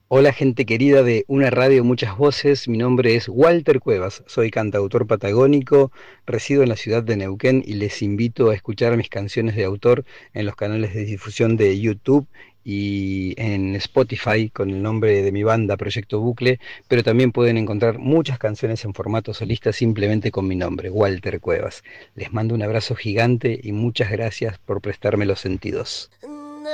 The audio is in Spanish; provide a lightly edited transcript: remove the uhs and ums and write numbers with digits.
Hola gente querida de Una Radio Muchas Voces, mi nombre es Walter Cuevas, soy cantautor patagónico, resido en la ciudad de Neuquén y les invito a escuchar mis canciones de autor en los canales de difusión de YouTube y en Spotify con el nombre de mi banda Proyecto Bucle, pero también pueden encontrar muchas canciones en formato solista simplemente con mi nombre, Walter Cuevas. Les mando un abrazo gigante y muchas gracias por prestarme los sentidos.